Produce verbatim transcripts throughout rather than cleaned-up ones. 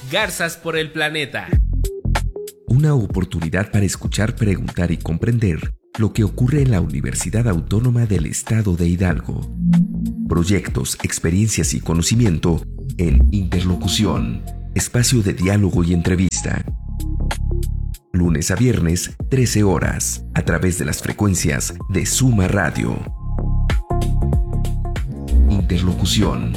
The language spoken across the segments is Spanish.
Garzas por el planeta. Una oportunidad para escuchar, preguntar y comprender lo que ocurre en la Universidad Autónoma del Estado de Hidalgo. Proyectos, experiencias y conocimiento en Interlocución, espacio de diálogo y entrevista. Lunes a viernes, trece horas, a través de las frecuencias de Suma Radio. Interlocución.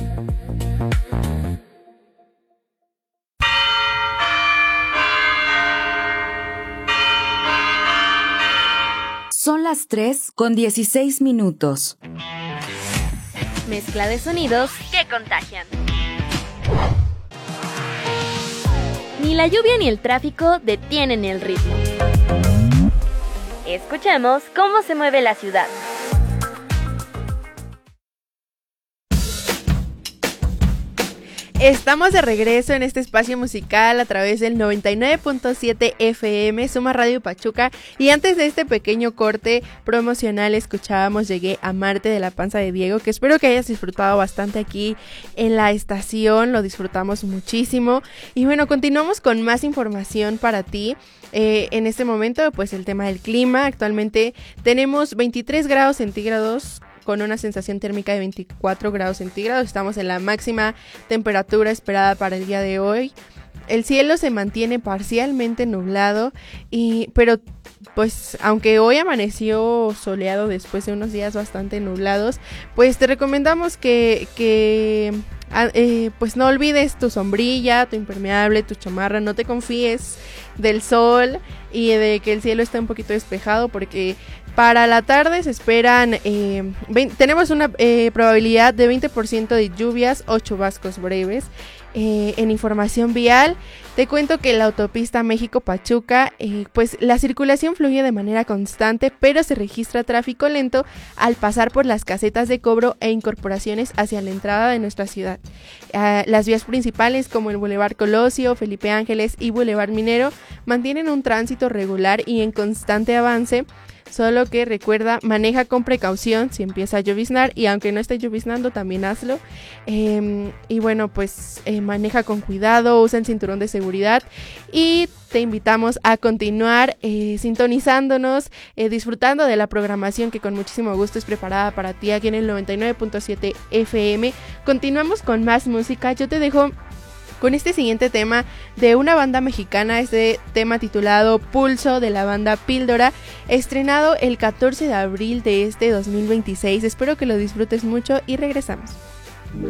Son las tres con dieciséis minutos. Mezcla de sonidos que contagian. Ni la lluvia ni el tráfico detienen el ritmo. Escuchemos cómo se mueve la ciudad. Estamos de regreso en este espacio musical a través del noventa y nueve punto siete F M, Suma Radio Pachuca. Y antes de este pequeño corte promocional escuchábamos Llegué a Marte de La Panza de Diego, que espero que hayas disfrutado bastante aquí en la estación, lo disfrutamos muchísimo. Y bueno, continuamos con más información para ti. Eh, en este momento, pues el tema del clima. Actualmente tenemos veintitrés grados centígrados con una sensación térmica de veinticuatro grados centígrados. Estamos en la máxima temperatura esperada para el día de hoy. El cielo se mantiene parcialmente nublado, y, pero pues aunque hoy amaneció soleado después de unos días bastante nublados, pues te recomendamos que, que eh, pues no olvides tu sombrilla, tu impermeable, tu chamarra, no te confíes del sol y de que el cielo está un poquito despejado, porque para la tarde se esperan, eh, veinte, tenemos una eh, probabilidad de veinte por ciento de lluvias o chubascos breves. Eh, en información vial, te cuento que la autopista México-Pachuca, eh, pues la circulación fluye de manera constante, pero se registra tráfico lento al pasar por las casetas de cobro e incorporaciones hacia la entrada de nuestra ciudad. Uh, las vías principales como el Boulevard Colosio, Felipe Ángeles y Boulevard Minero mantienen un tránsito regular y en constante avance. Solo que recuerda, maneja con precaución si empieza a lloviznar, y aunque no esté lloviznando también hazlo. Eh, y bueno, pues eh, maneja con cuidado, usa el cinturón de seguridad y te invitamos a continuar eh, sintonizándonos, eh, disfrutando de la programación que con muchísimo gusto es preparada para ti aquí en el noventa y nueve punto siete F M. Continuamos con más música. Yo te dejo con este siguiente tema de una banda mexicana, este tema titulado Pulso, de la banda Píldora, estrenado el catorce de abril de este dos mil veintiséis. Espero que lo disfrutes mucho y regresamos.